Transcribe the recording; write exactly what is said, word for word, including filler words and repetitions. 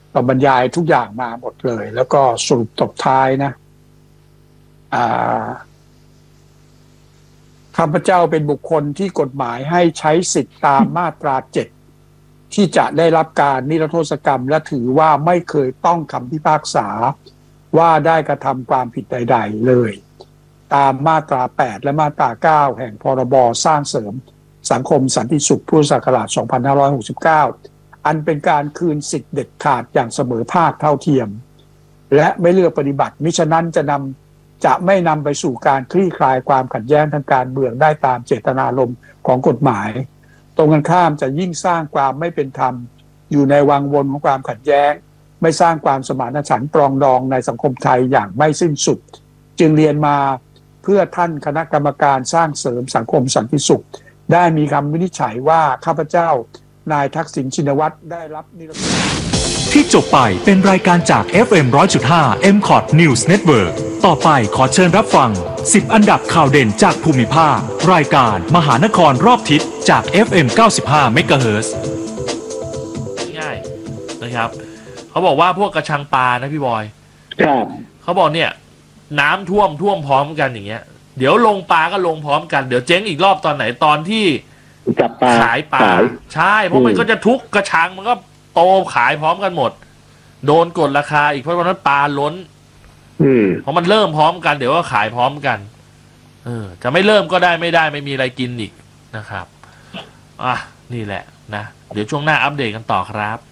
เราบรรยายทุกอย่างมาหมดเลย แล้วก็สรุปตบท้ายนะอ่าข้าพเจ้าเป็นบุคคลที่กฎหมายให้ใช้สิทธิตามมาตราเจ็ดที่จะได้รับการนิรโทษกรรมและถือว่าไม่เคยต้องคำพิพากษาว่าได้กระทำความผิดใดๆเลยตามมาตราแปดและมาตราเก้าแห่งพรบสร้างเสริมสังคมสันติสุขพุทธศักราชสองพันห้าร้อยหกสิบเก้าอันเป็นการคืนสิทธิเด็ดขาดอย่างเสมอภาคเท่าเทียมและไม่เลือกปฏิบัติมิฉะนั้นจะนำจะไม่นำไปสู่การคลี่คลายความขัดแย้งทางการเมืองได้ตามเจตนารมณ์ของกฎหมายตรงกันข้ามจะยิ่งสร้างความไม่เป็นธรรมอยู่ในวังวนของความขัดแย้งไม่สร้างความสมานฉันท์ปรองดองในสังคมไทยอย่างไม่สิ้นสุดจึงเรียนมาเพื่อท่านคณะกรรมการสร้างเสริมสังคมสันติสุขได้มีคำวินิจฉัยว่าข้าพเจ้านายทักษิณชินวัตรได้รับนิรโทษที่จบไปเป็นรายการจาก เอฟ เอ็ม หนึ่งร้อยจุดห้า เอ็ม คอท News Network ต่อไปขอเชิญรับฟังสิบอันดับข่าวเด่นจากภูมิภาครายการมหานครรอบทิศจาก เอฟ เอ็ม เก้าสิบห้า เมกะเฮิรตซ์ง่ายนะครับเขาบอกว่าพวกกระชังปลานะพี่บอยครับเขาบอกเนี่ยน้ำท่วมท่วมพร้อมกันอย่างเงี้ยเดี๋ยวลงปลาก็ลงพร้อมกันเดี๋ยวเจ๊งอีกรอบตอนไหนตอนที่จับปลาขายปลาใช่เพราะมันก็จะทุกกระชังมันก็โตขายพร้อมกันหมดโดนกดราคาอีกเพราะวันนั้นปลาล้นเพราะมันเริ่มพร้อมกันเดี๋ยวก็ขายพร้อมกันเออจะไม่เริ่มก็ได้ไม่ได้ไม่มีอะไรกินอีกนะครับอ่ะนี่แหละนะเดี๋ยวช่วงหน้าอัปเดตกันต่อครับ